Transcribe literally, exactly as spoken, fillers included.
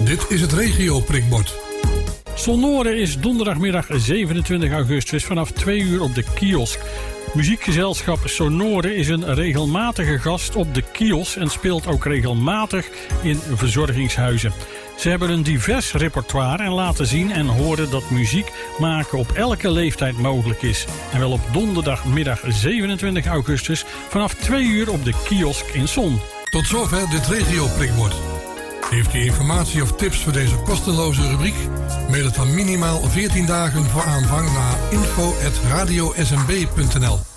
Dit is het regio prikbord. Sonore is donderdagmiddag zevenentwintig augustus vanaf twee uur op de kiosk. Muziekgezelschap Sonore is een regelmatige gast op de kiosk en speelt ook regelmatig in verzorgingshuizen. Ze hebben een divers repertoire en laten zien en horen dat muziek maken op elke leeftijd mogelijk is. En wel op donderdagmiddag zevenentwintig augustus vanaf twee uur op de kiosk in Son. Tot zover dit regio prikbord. Heeft u informatie of tips voor deze kosteloze rubriek? Mail het dan minimaal veertien dagen voor aanvang naar info at radio s m b punt n l.